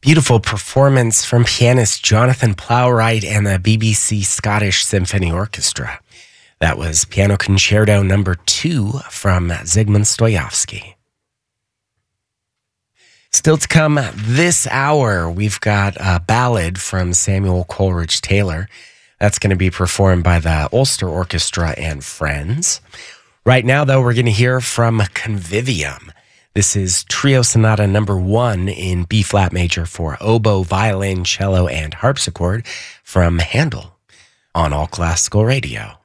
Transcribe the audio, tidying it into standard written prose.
Beautiful performance from pianist Jonathan Plowright and the BBC Scottish Symphony Orchestra. That was Piano Concerto No. 2 from Zygmunt Stojowski. Still to come this hour, we've got a ballad from Samuel Coleridge Taylor. That's going to be performed by the Ulster Orchestra and Friends. Right now, though, we're going to hear from Convivium. This is Trio Sonata No. 1 in B-flat major for oboe, violin, cello, and harpsichord from Handel on All Classical Radio.